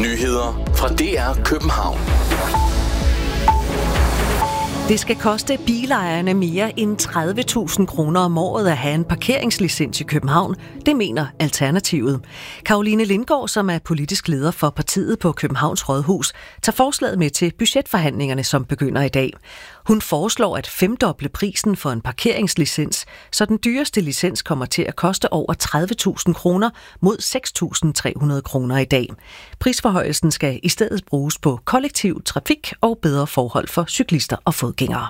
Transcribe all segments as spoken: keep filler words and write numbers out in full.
Nyheder fra D R København. Det skal koste bilejerne mere end tredive tusind kroner om året at have en parkeringslicens i København. Det mener Alternativet. Caroline Lindgaard, som er politisk leder for partiet på Københavns Rådhus, tager forslaget med til budgetforhandlingerne, som begynder i dag. Hun foreslår at femdoble prisen for en parkeringslicens, så den dyreste licens kommer til at koste over tredive tusind kroner mod seks tusind tre hundrede kroner i dag. Prisforhøjelsen skal i stedet bruges på kollektiv trafik og bedre forhold for cyklister og fodgængere.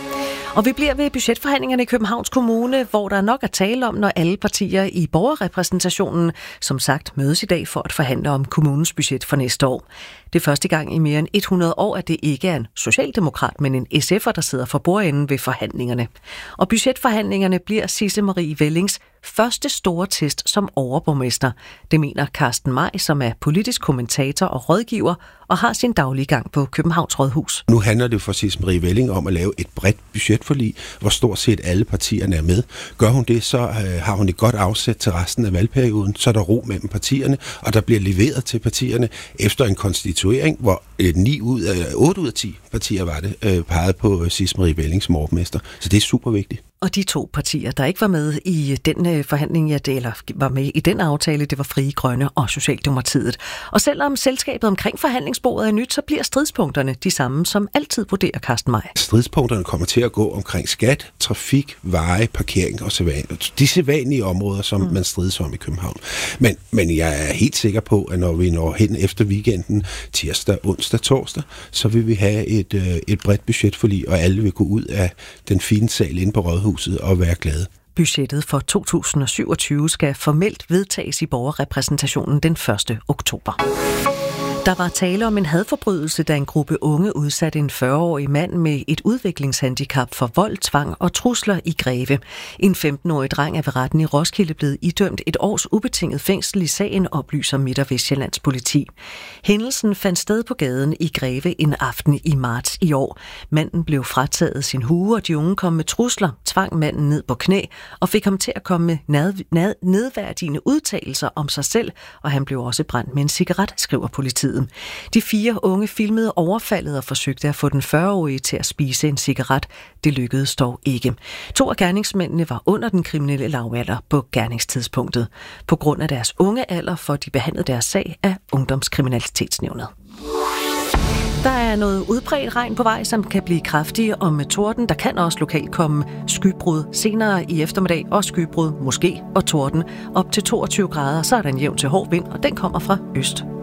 Og vi bliver ved budgetforhandlingerne i Københavns Kommune, hvor der nok er tale om, når alle partier i borgerrepræsentationen, som sagt, mødes i dag for at forhandle om kommunens budget for næste år. Det er første gang i mere end hundrede år, at det ikke er en socialdemokrat, men en S F'er, der sidder for bordenden ved forhandlingerne. Og budgetforhandlingerne bliver Sisse Marie Vellings første store test som overborgmester. Det mener Carsten May, som er politisk kommentator og rådgiver og har sin daglige gang på Københavns Rådhus. Nu handler det for Sisse Marie Velling om at lave et bredt budgetforlig, hvor stort set alle partierne er med. Gør hun det, så øh, har hun et godt afsæt til resten af valgperioden, så er der ro mellem partierne, og der bliver leveret til partierne efter en konstituering, hvor øh, ni ud af, otte ud af ti partier var det, øh, pegede på Sisse Marie Velling som overborgmester. Så det er super vigtigt. Og de to partier, der ikke var med i den forhandling, ja, det, eller var med i den aftale, det var Frie Grønne og Socialdemokratiet. Og selvom selskabet omkring forhandlingsbordet er nyt, så bliver stridspunkterne de samme, som altid, vurderer Carsten May. Stridspunkterne kommer til at gå omkring skat, trafik, veje, parkering og sædvanlige. De sædvanlige områder, som mm. man strides om i København. Men, men jeg er helt sikker på, at når vi når hen efter weekenden, tirsdag, onsdag, torsdag, så vil vi have et, et bredt budgetforlig, og alle vil gå ud af den fine sal inde på Rådhuset og være glade. Budgettet for to tusind syvogtyve skal formelt vedtages i borgerrepræsentationen den første oktober. Der var tale om en hadforbrydelse, da en gruppe unge udsatte en fyrre-årig mand med et udviklingshandicap for vold, tvang og trusler i Greve. En femten-årig dreng er ved retten i Roskilde blevet idømt et års ubetinget fængsel i sagen, oplyser Midt- og Vestjyllands politi. Hændelsen fandt sted på gaden i Greve en aften i marts i år. Manden blev frataget sin hue, og de unge kom med trusler, tvang manden ned på knæ og fik ham til at komme med nad- nad- nedværdigende udtalelser om sig selv, og han blev også brændt med en cigaret, skriver politiet. De fire unge filmede overfaldet og forsøgte at få den fyrre-årige til at spise en cigaret. Det lykkedes dog ikke. To af gerningsmændene var under den kriminelle lavalder på gerningstidspunktet. På grund af deres unge alder får de behandlet deres sag af Ungdomskriminalitetsnævnet. Der er noget udbredt regn på vej, som kan blive kraftig, og med torden, der kan også lokalt komme skybrud senere i eftermiddag, og skybrud måske og torden op til toogtyve grader, så er der en jævn til hård vind, og den kommer fra øst.